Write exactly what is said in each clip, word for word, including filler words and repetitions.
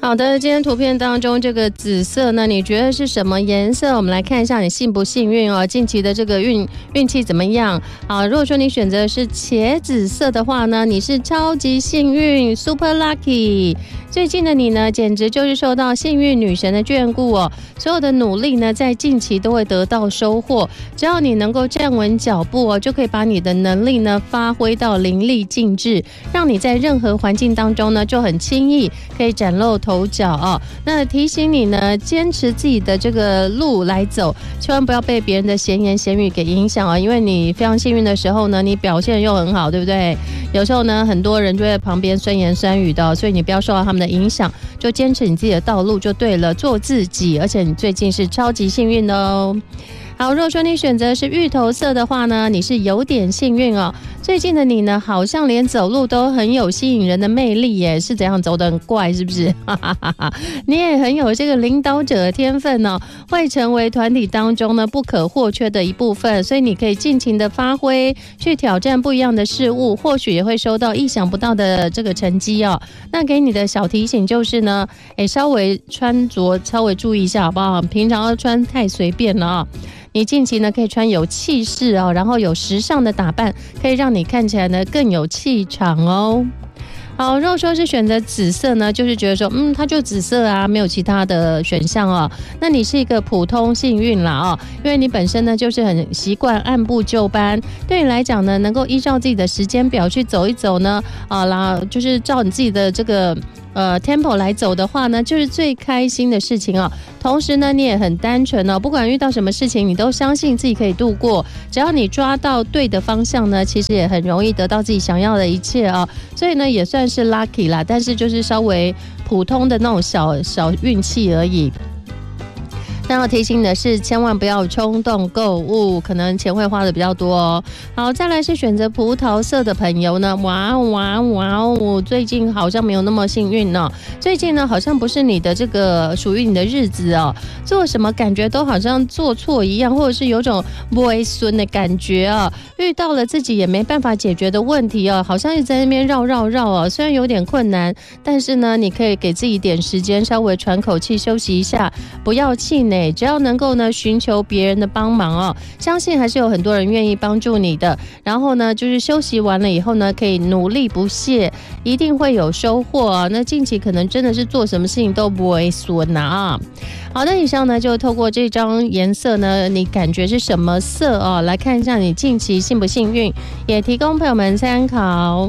好的，今天图片当中这个紫色呢，你觉得是什么颜色？我们来看一下你幸不幸运哦，近期的这个运运气怎么样？好，如果说你选择的是茄紫色的话呢，你是超级幸运 ，super lucky。最近的你呢，简直就是受到幸运女神的眷顾哦，所有的努力呢，在近期都会得到收获。只要你能够站稳脚步哦，就可以把你的能力呢发挥到淋漓尽致，让你在任何环境当中呢就很轻易可以崭露头角哦。那提醒你呢，坚持自己的这个路来走，千万不要被别人的闲言闲语给影响啊，因为你非常幸运的时候呢，你表现又很好，对不对？有时候呢，很多人就在旁边酸言酸语的，所以你不要受到他们的影响，就坚持你自己的道路就对了，做自己，而且你最近是超级幸运的哦。好，如果说你选择是芋头色的话呢，你是有点幸运哦。最近的你呢，好像连走路都很有吸引人的魅力耶，是怎样走得很怪是不是？你也很有这个领导者的天分哦，会成为团体当中呢不可或缺的一部分，所以你可以尽情的发挥，去挑战不一样的事物，或许也会收到意想不到的这个成绩哦。那给你的小提醒就是呢，哎，稍微穿着稍微注意一下好不好？平常要穿太随便了哦。你近期呢可以穿有气势哦，然后有时尚的打扮，可以让你看起来呢更有气场哦。好，如果说是选择紫色呢，就是觉得说，嗯，它就紫色啊，没有其他的选项哦。那你是一个普通幸运啦哦，因为你本身呢就是很习惯按部就班，对你来讲呢，能够依照自己的时间表去走一走呢，啊，然后就是照你自己的这个。呃 tempo 来走的话呢，就是最开心的事情哦。同时呢，你也很单纯哦，不管遇到什么事情，你都相信自己可以度过。只要你抓到对的方向呢，其实也很容易得到自己想要的一切哦。所以呢，也算是 lucky 啦，但是就是稍微普通的那种小小运气而已。但要提醒的是，千万不要冲动购物，可能钱会花的比较多哦。好，再来是选择葡萄色的朋友呢，哇哇哇哦，最近好像没有那么幸运呢、哦。最近呢，好像不是你的这个属于你的日子哦，做什么感觉都好像做错一样，或者是有种不为孙的感觉啊、哦。遇到了自己也没办法解决的问题哦，好像一直在那边绕绕绕哦，虽然有点困难，但是呢，你可以给自己一点时间，稍微喘口气，休息一下，不要气馁。只要能够呢寻求别人的帮忙哦，相信还是有很多人愿意帮助你的。然后呢，就是休息完了以后呢，可以努力不懈，一定会有收获啊。那近期可能真的是做什么事情都不会损啊。好的，以上呢就透过这张颜色呢，你感觉是什么色哦？来看一下你近期幸不幸运，也提供朋友们参考。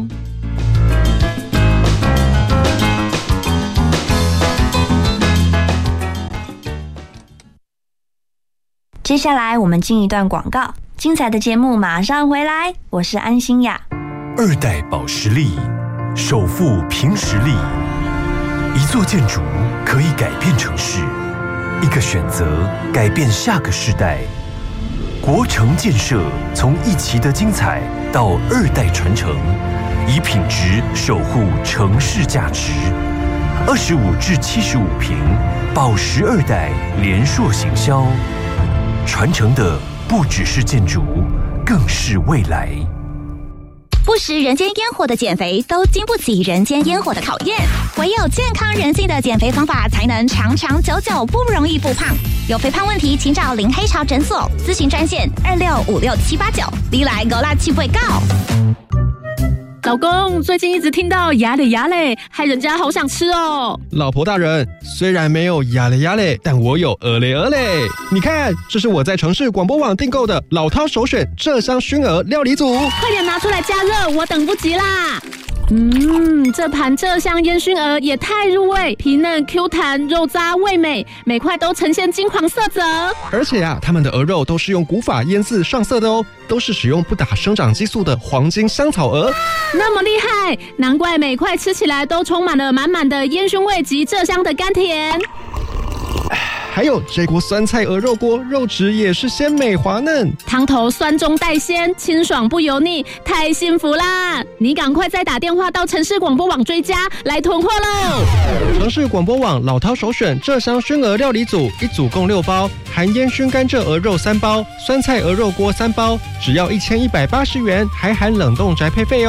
接下来我们进一段广告，精彩的节目马上回来，我是安心雅。 二代保时力，首富凭实力。一座建筑可以改变城市，一个选择改变下个世代。国城建设从一期的精彩到二代传承，以品质守护城市价值。二十五至七十五坪，保时二代联硕行销。传承的不只是建筑，更是未来。 不食人间烟火的减肥，都经不起人间烟火的考验。唯有健康人性的减肥方法，才能长长久久，不容易复胖。有肥胖问题，请找林黑潮诊所咨询专线二六五六七八九。你来狗辣气会告。 老公，最近一直听到牙嘞牙嘞，害人家好想吃哦。 老婆大人，虽然没有牙嘞牙嘞，但我有鹅嘞鹅嘞。你看，这是我在城市广播网订购的老饕首选鹧鸯熏鹅料理组， 快点拿出来加热，我等不及啦。嗯，这盘鹧鸯烟熏鹅也太入味，皮嫩 Q 弹，肉渣味美，每块都呈现金黄色泽。 而且啊，他们的鹅肉都是用古法腌制上色的哦，都是使用不打生长激素的黄金香草鹅。 那么厉害，难怪每块吃起来都充满了满满的烟熏味及鹧鸯的甘甜。 还有这锅酸菜鹅肉锅，肉质也是鲜美滑嫩， 汤头酸中带鲜，清爽不油腻，太幸福啦！你赶快再打电话到城市广播网追加来囤货喽！ 城市广播网老饕首选鹧鸯熏鹅料理组，一组共六包，含烟熏甘蔗鹅肉三包，酸菜鹅肉锅三包，只要一千一百八十元，还含冷冻宅配费哦。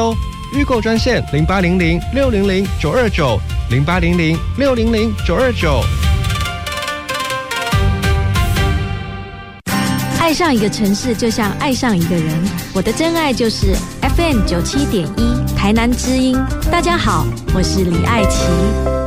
预购专线零八零零六零零九二九零八零零六零零九二九。 爱上一个城市，就像爱上一个人。我的真爱就是 F M 九七点一台南之音。大家好，我是李爱琪。